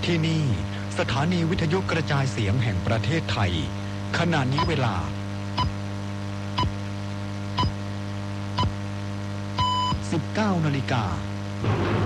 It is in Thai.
ที่นี่สถานีวิทยุกระจายเสียงแห่งประเทศไทยขณะนี้เวลา 19 นาฬิกา